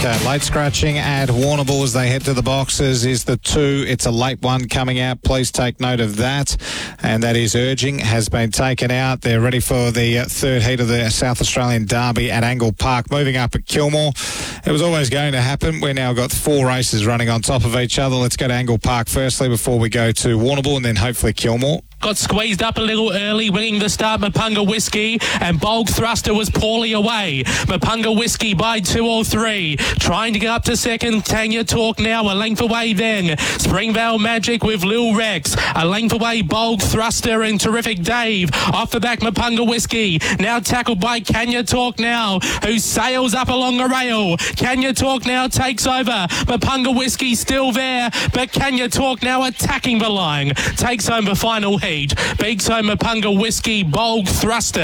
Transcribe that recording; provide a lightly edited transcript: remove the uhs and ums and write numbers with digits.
Late scratching at Warrnambool as they head to the boxes is the 2. It's a late one coming out. Please take note of that. And that is Urging, has been taken out. They're ready for the third heat of the South Australian Derby at Angle Park. Moving up at Kilmore. It was always going to happen. We've now got 4 races running on top of each other. Let's go to Angle Park firstly before we go to Warrnambool and then hopefully Kilmore. Got squeezed up a little early, winning the start, Mapunga Whiskey, and Bulk Thruster was poorly away. Mapunga Whiskey by 2 or 3. Trying to get up to second, Tanya Talk now, a length away then. Springvale Magic with Lil Rex. A length away, Bulk Thruster and Terrific Dave. Off the back, Mapunga Whiskey. Now tackled by Kanya Talk now, who sails up along the rail. Kanya Talk now takes over. Mapunga Whiskey still there, but Kanya Talk now attacking the line. Takes home the final heat. Beats home Mapunga Whiskey, Bulk Thruster.